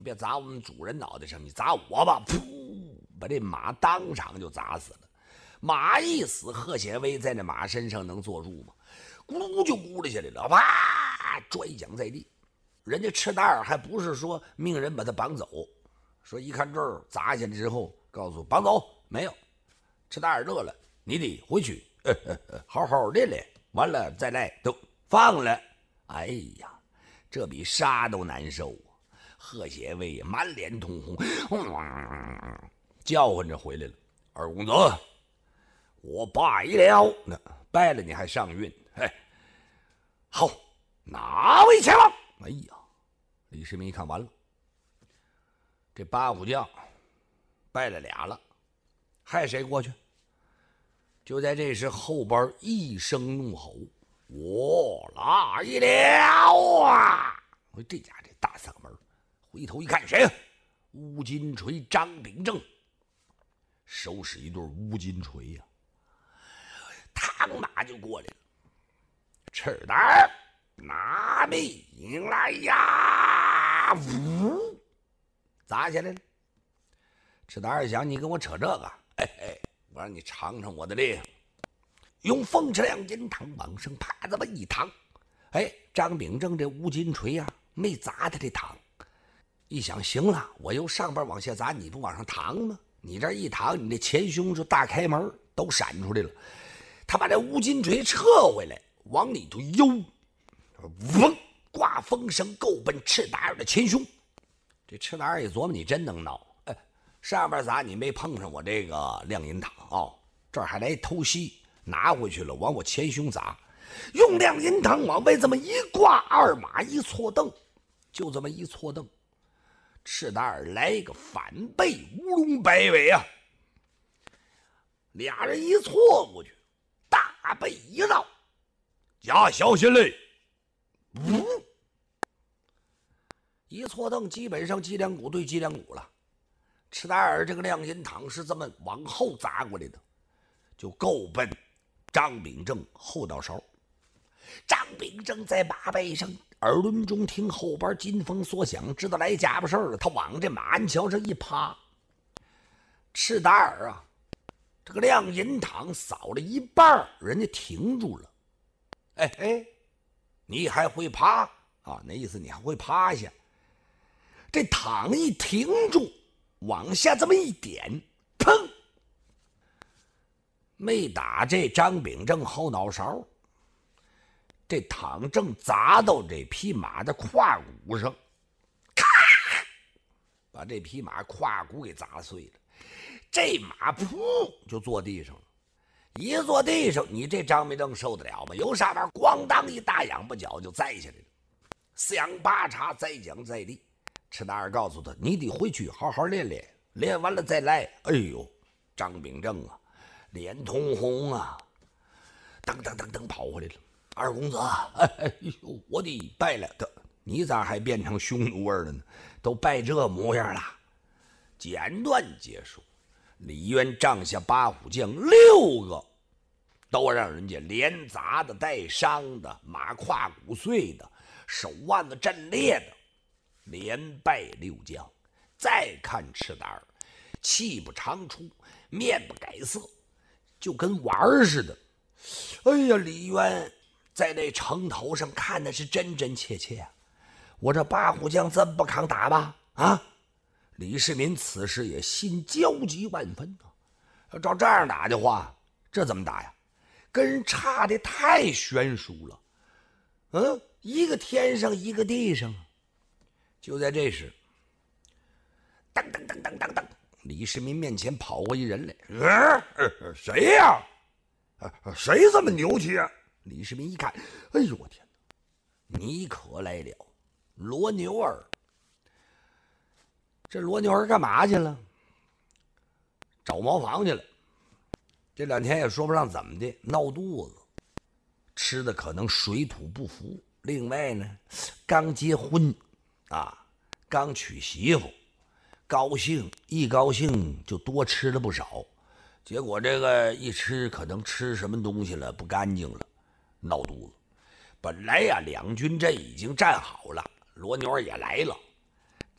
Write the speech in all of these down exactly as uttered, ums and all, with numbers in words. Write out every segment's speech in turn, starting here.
别砸我们主人脑袋上，你砸我吧！噗，把这马当场就砸死了。马一死，贺显威在那马身上能坐住吗？咕噜就咕噜下来了，啪，拽桨在地。人家赤达尔还不是说命人把他绑走，说一看这儿砸下来之后，告诉绑走没有。赤达尔乐了，你得回去，呵呵呵好好练练，完了再来，都放了。哎呀，这比杀都难受啊！贺显威满脸通红，嗯，叫唤着回来了。二公子，我败了。那败了你还上运？嘿，好，哪位前往？哎呀，李世民一看完了，这八虎将败了俩了，还谁过去？就在这时，后边一声怒吼：“我来了啊！”这家这大嗓门，回头一看，谁呀？乌金锤张秉正，手使一对乌金锤呀、啊，唐马就过来了。赤达尔，拿命来呀！呜，砸下来了。赤达尔想，你跟我扯这个，哎哎，我让你尝尝我的厉害。用风车亮银堂往上啪这么一躺，哎，张秉正这乌金锤呀、啊，没砸他这躺。一想，行了，我由上边往下砸，你不往上躺吗？你这一躺，你这前胸就大开门，都闪出来了。他把这乌金锤撤回来，往里头悠，嗡，刮风声够奔赤达尔的前胸。这赤达尔一琢磨，你真能闹，哎，上边砸你没碰上我这个亮银堂哦，这儿还来偷袭，拿回去了，往我前胸砸，用亮银堂往外这么一挂，二马一错蹬，就这么一错蹬。赤达尔来个反背乌龙摆尾啊！俩人一错过去，大背一绕，加小心嘞！呜，一错蹬，基本上脊梁骨对脊梁骨了。赤达尔这个亮银堂是这么往后砸过来的，就够奔张秉正后脑勺。张秉正在马背上，耳轮中听后边金风所响，知道来家伙事儿了。他往这马鞍桥上一趴，赤达尔啊，这个亮银堂扫了一半，人家停住了。哎哎，你还会趴啊？那意思你还会趴下。这躺一停住，往下这么一点，砰，没打这张秉正后脑勺。这躺正砸到这匹马的胯骨上，咔，把这匹马胯骨给砸碎了。这马噗就坐地上了，一坐地上，你这张秉正受得了吗？由上面咣当一大仰巴脚就栽下来了，四仰八叉栽将在地。赤达尔告诉他：“你得回去好好练练，练完了再来。”哎呦，张秉正啊，脸通红啊，噔噔噔噔跑回来了。二公子，哎呦，我得败了的，你咋还变成匈奴味了呢？都败这模样了。简短结束，李渊帐下八虎将六个，都让人家连砸的、带伤的、马胯骨碎的、手腕子震裂的，连败六将。再看赤达尔，气不长出，面不改色，就跟玩似的。哎呀，李渊在那城头上看的是真真切切啊！我这八虎将这么不抗打吧？啊！李世民此时也心焦急万分啊！照这样打的话，这怎么打呀？跟人差的太悬殊了。嗯，一个天上，一个地上。就在这时，噔噔噔噔噔噔，李世民面前跑过一人来。呃，谁呀？谁这么牛气啊？李世民一看，哎呦我天哪，你可来了，罗牛儿。这罗牛儿干嘛去了？找茅房去了。这两天也说不上怎么的，闹肚子，吃的可能水土不服。另外呢，刚结婚啊，刚娶媳妇，高兴一高兴就多吃了不少，结果这个一吃可能吃什么东西了，不干净了。闹肚子，本来呀、啊，两军阵已经站好了，罗牛儿也来了。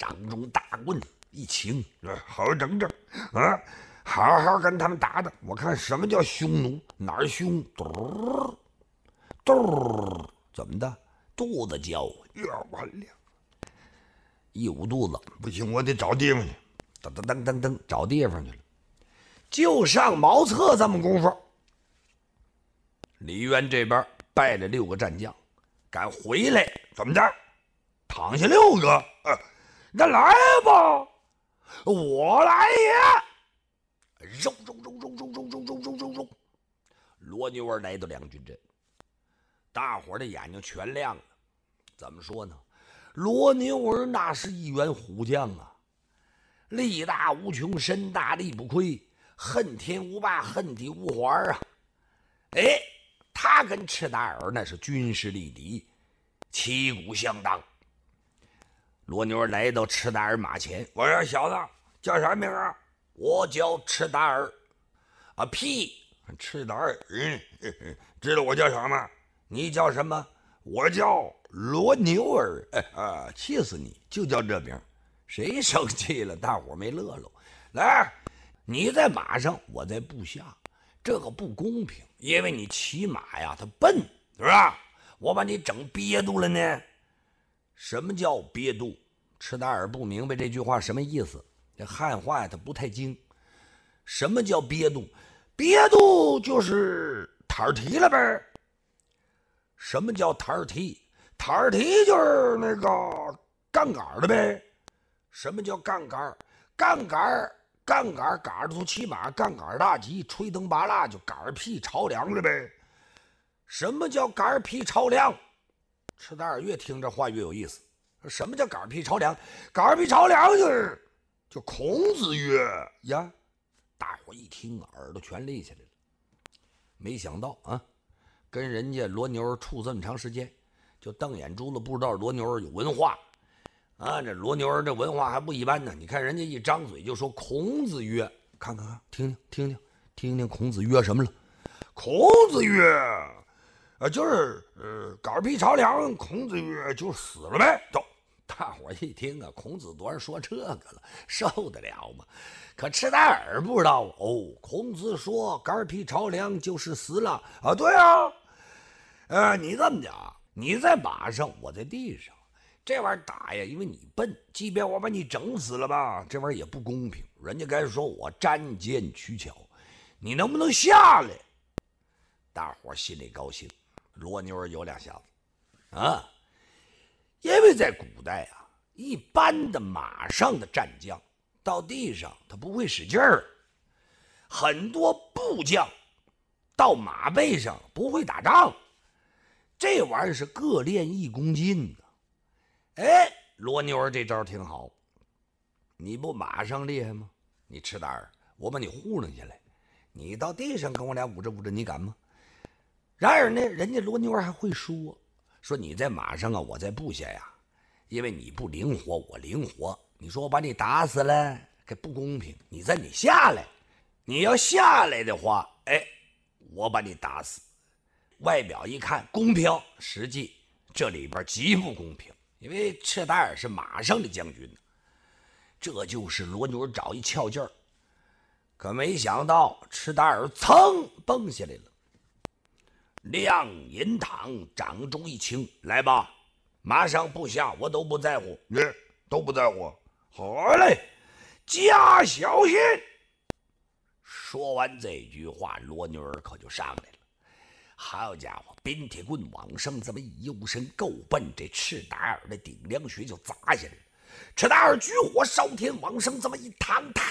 掌中大棍一擎，好整整啊！好好跟他们打打，我看什么叫匈奴，哪儿凶？嘟嘟，怎么的？肚子叫啊！呀，完了！一捂肚子，不行，我得找地方去。噔噔噔噔噔，找地方去了。就上茅厕这么功夫，李渊这边败了六个战将，敢回来怎么着？躺下六个，呃，那来吧，我来也！肉肉肉肉肉肉肉肉肉肉肉！罗牛儿来到两军阵，大伙儿的眼睛全亮了。怎么说呢？罗牛儿那是一员虎将啊，力大无穷，身大力不亏，恨天无霸，恨地无环啊！哎，他跟赤达尔那是军事力敌，旗鼓相当。罗牛儿来到赤达尔马前，我说：“小子叫啥名啊？”我叫赤达尔。啊屁！赤达尔，嗯，知道我叫啥吗？你叫什么？我叫罗牛儿。哎啊，气死你！就叫这名。谁生气了？大伙没乐喽。来，你在马上，我在部下，这个不公平，因为你骑马呀，它笨，是吧？我把你整憋住了呢。什么叫憋肚？赤达尔不明白这句话什么意思，这汉话呀他不太精。什么叫憋肚？憋肚就是摊儿蹄了呗。什么叫摊儿蹄？摊儿蹄就是那个杠杆的呗。什么叫杠杆？杠杆杠杆杆子骑马，杠杆大吉，吹灯拔蜡就杆屁朝梁了呗。什么叫杆屁朝梁？赤达尔越听这话越有意思。什么叫杆屁朝梁？杆屁朝梁就是就孔子曰呀！大伙一听耳朵全立起来了。没想到啊，跟人家罗牛处这么长时间，就瞪眼珠子不知道罗牛有文化啊！这罗牛这文化还不一般呢。你看人家一张嘴就说孔子曰，看看看，听听听听听听孔子曰什么了？孔子曰。呃，就是呃，杆屁朝梁，孔子曰就死了呗。都，大伙一听啊，孔子多少说这个了，受得了吗？可赤达尔不知道哦，孔子说杆屁朝梁就是死了啊。对啊，呃，你这么讲，你在马上，我在地上，这玩意儿打呀，因为你笨，即便我把你整死了吧，这玩意儿也不公平。人家该说我瞻剑取巧，你能不能下来？大伙心里高兴。罗牛有两下子啊，因为在古代啊，一般的马上的战将到地上他不会使劲儿，很多部将到马背上不会打仗，这玩意儿是各练一公斤的。哎，罗牛这招挺好，你不马上厉害吗？你赤达尔，我把你糊弄下来，你到地上跟我俩捂着捂着，你敢吗？然而呢，人家罗牛还会说说你在马上啊，我在部下呀，因为你不灵活，我灵活。你说我把你打死了，这不公平。你在你下来，你要下来的话，哎，我把你打死。外表一看公平，实际这里边极不公平，因为赤达尔是马上的将军，这就是罗牛找一翘劲儿。可没想到赤达尔噌蹦下来了。亮银堂掌中一擎，来吧，马上部下我都不在乎，耶，都不在乎。好嘞，加小心。说完这句话，罗牛儿可就上来了。好家伙，冰铁棍往上这么一幽身，够奔这赤达尔的顶梁穴就砸下来了。赤达尔举火烧天，往上这么一躺，啪，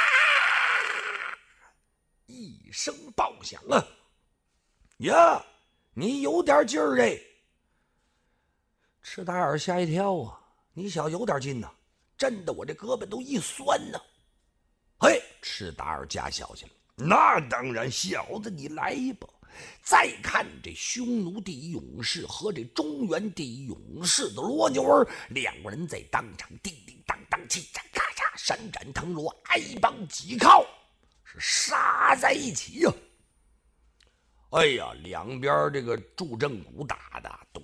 一声爆响啊！呀，你有点劲儿哎！赤达尔吓一跳啊！你小有点劲呐、啊，震得我这胳膊都一酸呐、啊！嘿，赤达尔加小去了。那当然，小子你来吧！再看这匈奴第一勇士和这中原第一勇士的罗牛儿，两个人在当场叮叮当当、叽喳咔嚓、闪展腾挪、挨帮挤靠，是杀在一起呀、啊！哎呀，两边这个柱正鼓打的都